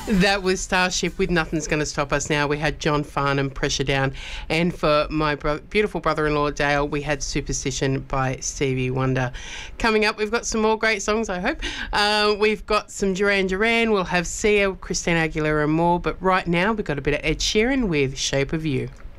That was Starship with Nothing's Gonna Stop Us Now. We had John Farnham, Pressure Down. And for my beautiful brother-in-law, Dale, we had Superstition by Stevie Wonder. Coming up, we've got some more great songs, I hope. We've got some Duran Duran. We'll have Sia, Christina Aguilera and more. But right now, we've got a bit of Ed Sheeran with Shape of You.